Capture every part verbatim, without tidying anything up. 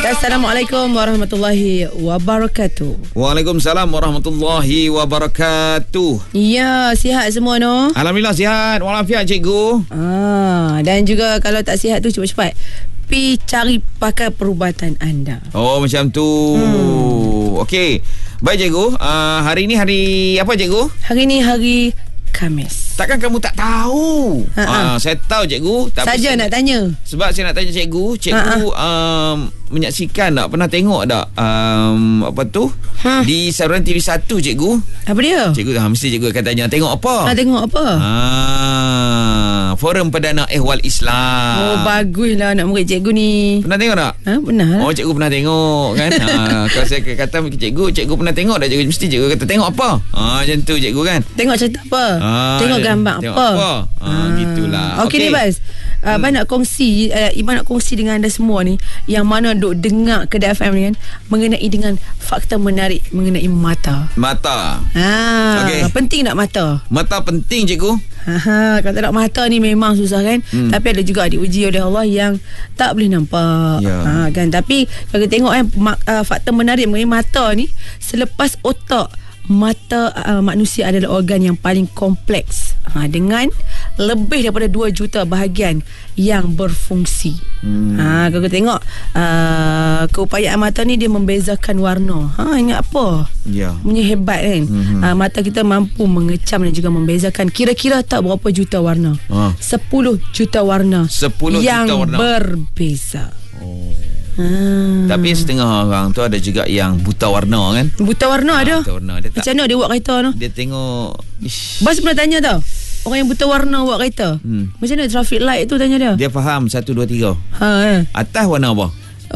Assalamualaikum warahmatullahi wabarakatuh. Waalaikumsalam warahmatullahi wabarakatuh. Ya, sihat semua no? Alhamdulillah sihat. Walafiat cikgu. Ah, dan juga kalau tak sihat tu cepat-cepat pi cari pakai perubatan anda. Oh, macam tu. Hmm. Okey. Baik cikgu, uh, hari ni hari apa cikgu? Hari ni hari Khamis. Takkan kamu tak tahu? Uh, saya tahu cikgu, tapi saja nak tanya. Sebab saya nak tanya cikgu, cikgu um, menyaksikan tak, pernah tengok tak um, apa tu? Ha? Di saluran T V satu cikgu. Apa dia? Cikgu dah mesti cikgu akan tanya tengok apa? Ha, tengok apa? Ah, Forum Perdana Ehwal Islam. Oh, baguslah anak murid cikgu ni. Pernah tengok tak? Ha, pernah lah. Oh, cikgu pernah tengok kan? ha, kalau saya kata cikgu, cikgu pernah tengok tak cikgu? Mesti cikgu kata tengok apa? Ha, macam tu cikgu kan? Tengok cerita apa? Ha, tengok gambar tengok apa? apa? Ha, ha, gitulah. Okey okay. ni Bas. Uh, hmm. Abang nak kongsi uh, Iban nak kongsi dengan anda semua ni yang mana duk dengar Kedah F M ni kan, mengenai dengan fakta menarik mengenai mata. Mata. Ha, okay. Penting tak mata? Mata penting cikgu. Ha, kalau tak nak mata ni memang susah kan. Hmm. Tapi ada juga diuji oleh Allah yang tak boleh nampak. Ya. Ha, kan. Tapi kalau kita tengok kan uh, fakta menarik mengenai mata ni, selepas otak, mata uh, manusia adalah organ yang paling kompleks, ha, dengan lebih daripada dua juta bahagian yang berfungsi. Hmm. Ha, kalau kita tengok uh, keupayaan mata ni, dia membezakan warna. Ha, ingat apa? Ya. Punya hebat kan. Hmm. Ha, mata kita mampu mengecam dan juga membezakan kira-kira tak berapa juta warna. Ha. sepuluh juta warna. sepuluh yang juta warna berbeza. Oh. Hmm. Tapi setengah orang tu ada juga yang buta warna kan. Buta warna ha, ada. Buta warna. Dia macam mana dia buat kereta tu? Dia tengok. Ish. Bas pernah tanya tau, orang yang buta warna buat kereta. Hmm. Macam mana traffic light tu, tanya dia. Dia faham satu dua tiga. Ha, eh. Atas warna apa?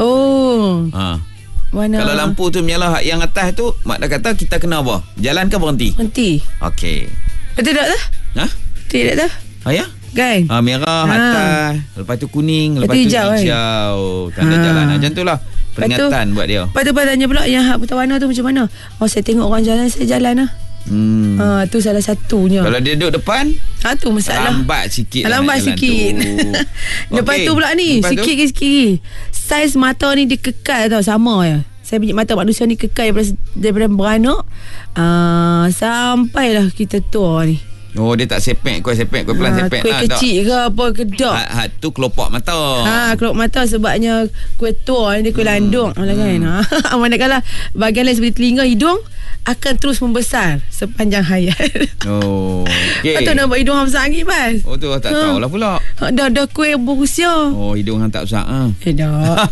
Oh. Ha. Warna. Kalau lampu tu menyala yang atas tu, mak dah kata kita kena apa? Jalan ke berhenti? Berhenti. Okey. Betul tak tu? Ha? Tidak tak? Ha, ya? Kan? Ha, merah ha. Atas, lepas tu kuning, lepas, lepas tu hijau, hijau kan? Tanda ha. Jalan. Macam tu lah peringatan tu, buat dia. Lepas tu tanya pula yang hak buta warna tu macam mana? Oh, saya tengok orang jalan, saya jalan lah. Hmm. Ha, tu salah satunya. Kalau dia duduk depan, ha, tu masalah. Lambat sikit. Lambat sikit. Lepas okay. tu pula ni, lepas sikit ke sikit. Saiz mata ni dia kekal tau, sama ya. Saya punya mata manusia ni kekal daripada, daripada beranak uh, sampailah kita tua ni. Oh, dia tak sepek, kau sepek, kau pelan ha, sepek kuih lah. Kuih kecil tak. Ke apa ke tak? Ha, ha, tu kelopak mata. Ha, kelopak mata sebabnya kuih tua ni, dia kuih hmm. landung hmm. lah kan. Ha. Manakala bahagian lain seperti telinga, hidung akan terus membesar sepanjang hayat. Oh, okey. Patut nampak hidung hang besar lagi, Bas. Oh, tu tak ha. tahulah pula. Ha, dah dah kuih berusia. Oh, hidung hang tak besar ah. Ha? Eh, dah.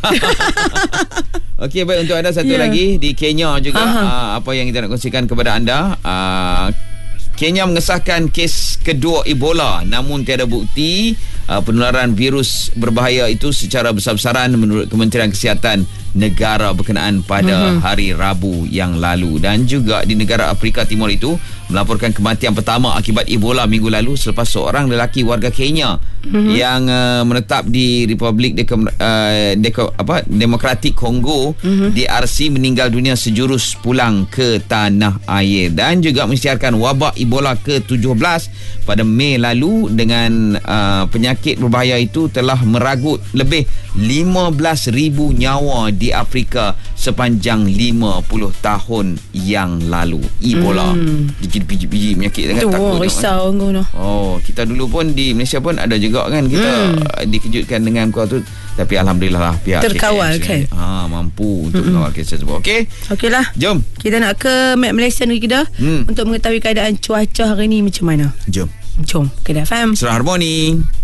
Okey, baik, untuk anda satu yeah. lagi di Kenya juga uh, apa yang kita nak kongsikan kepada anda. Uh, Kenya mengesahkan kes kedua Ebola, namun tiada bukti uh, penularan virus berbahaya itu secara besar-besaran menurut Kementerian Kesihatan negara berkenaan pada uh-huh. hari Rabu yang lalu. Dan juga di negara Afrika Timur itu melaporkan kematian pertama akibat Ebola minggu lalu selepas seorang lelaki warga Kenya uh-huh. yang uh, menetap di Republik Deko, uh, Deko, apa, Demokratik Kongo uh-huh. D R C meninggal dunia sejurus pulang ke tanah air. Dan juga mensiarkan wabak Ebola ke tujuh belas pada Mei lalu dengan uh, penyakit berbahaya itu telah meragut lebih lima belas ribu nyawa di Afrika sepanjang lima puluh tahun yang lalu. Ebola. Hmm. Biji-biji penyakit sangat takut. Oh, risau kan? Oh, kita dulu pun di Malaysia pun ada juga kan, kita hmm. dikejutkan dengan kau tu. Tapi alhamdulillah lah pihak terkawal kan. Ha, mampu untuk mm-hmm. mengawal kes tersebut. Okey. Okeylah. Jom. Kita nak ke Map Malaysia Negeri Kedah hmm. untuk mengetahui keadaan cuaca hari ni macam mana. Jom. Jom. Kedah F M. Surah Harmoni.